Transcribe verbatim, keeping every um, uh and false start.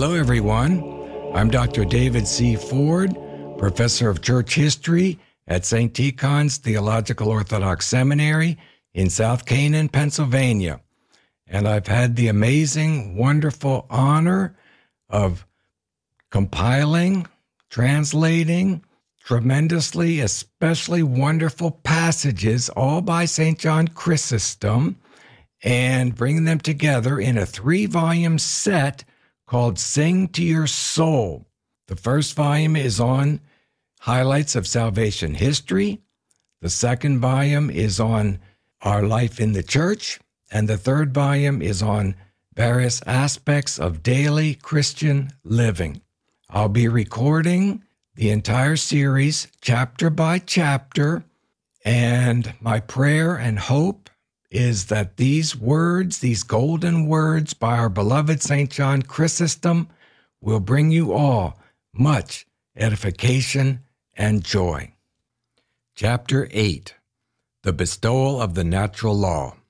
Hello, everyone. I'm Doctor David C. Ford, Professor of Church History at Saint Tikhon's Theological Orthodox Seminary in South Canaan, Pennsylvania. And I've had the amazing, wonderful honor of compiling, translating tremendously, especially wonderful passages, all by Saint John Chrysostom, and bringing them together in a three-volume set called Sing to Your Soul. The first volume is on highlights of salvation history. The second volume is on our life in the church. And the third volume is on various aspects of daily Christian living. I'll be recording the entire series chapter by chapter, and my prayer and hope is that these words, these golden words by our beloved Saint John Chrysostom, will bring you all much edification and joy. Chapter eight, The Bestowal of the Natural Law.